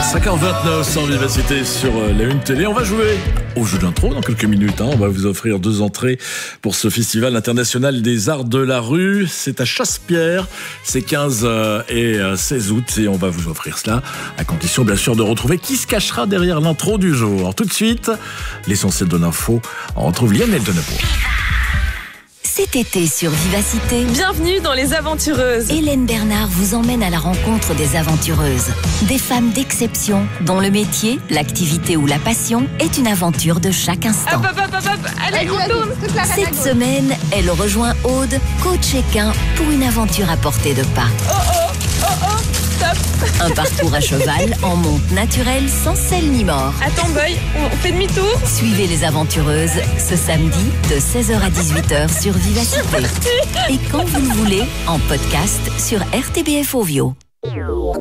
5h29 sans Vivacité sur la Une Télé. On va jouer au jeu d'intro dans quelques minutes. On va vous offrir 2 entrées pour ce festival international des arts de la rue. C'est à Chassepierre. C'est 15 et 16 août. Et on va vous offrir cela à condition bien sûr de retrouver qui se cachera derrière l'intro du jour. Tout de suite, l'essentiel de l'info. On retrouve Lionel Denepour. Cet été sur Vivacité, bienvenue dans Les Aventureuses. Hélène Bernard vous emmène à la rencontre des aventureuses. Des femmes d'exception dont le métier, l'activité ou la passion est une aventure de chaque instant. Allez, on tourne. Cette semaine, elle rejoint Aude, coach équin, pour une aventure à portée de pas. Stop. Un parcours à cheval en monte naturelle sans selle ni mort. Attends, Boy, on fait demi-tour. Suivez les aventureuses ce samedi de 16h à 18h sur Vivacité. Et quand vous le voulez, en podcast sur RTBF Ovio.